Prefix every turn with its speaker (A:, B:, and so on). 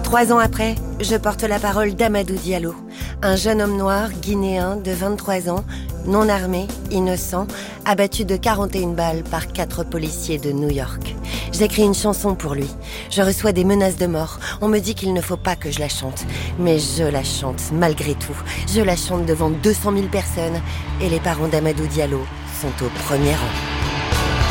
A: 3 ans après, je porte la parole d'Amadou Diallo, un jeune homme noir guinéen de 23 ans, non armé, innocent, abattu de 41 balles par 4 policiers de New York. J'écris une chanson pour lui. Je reçois des menaces de mort. On me dit qu'il ne faut pas que je la chante. Mais je la chante malgré tout. Je la chante devant 200 000 personnes et les parents d'Amadou Diallo sont au premier rang.